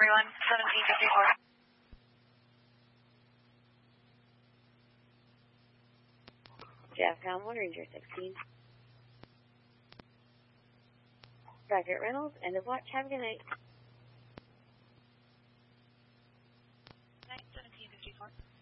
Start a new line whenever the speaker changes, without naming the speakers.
everyone. 1754.
JAFCOM 1, Ranger 16. Roger, Reynolds, end of watch. Have a good night.
Night, 1754.